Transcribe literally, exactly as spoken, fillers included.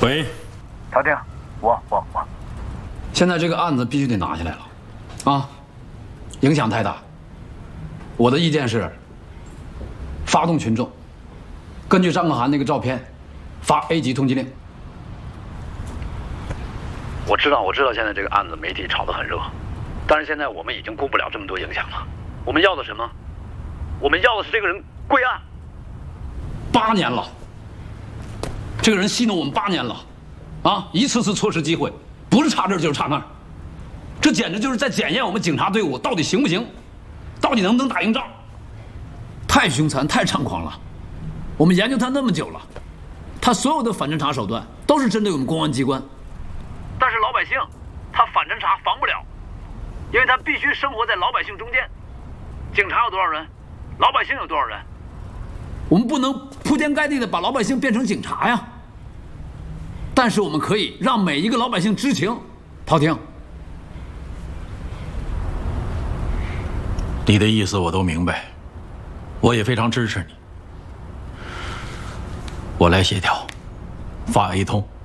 喂， 陶定，我我我， 现在这个案子必须得拿下来了，啊，影响太大。我的意见是，发动群众，根据张可涵那个照片，发 A 级通缉令。我知道，我知道，现在这个案子媒体炒得很热，但是现在我们已经顾不了这么多影响了。我们要的什么？我们要的是这个人归案。八年了。 这个人戏弄我们八年了，啊，一次次错失机会，不是差这就是差那儿，这简直就是在检验我们警察队伍到底行不行，到底能不能打赢仗。太凶残，太猖狂了。我们研究他那么久了，他所有的反侦查手段都是针对我们公安机关，但是老百姓，他反侦查防不了，因为他必须生活在老百姓中间。警察有多少人，老百姓有多少人？ 我们不能铺天盖地的把老百姓变成警察呀，但是我们可以让每一个老百姓知情。陶婷，你的意思我都明白，我也非常支持你。我来协调，发 A 通。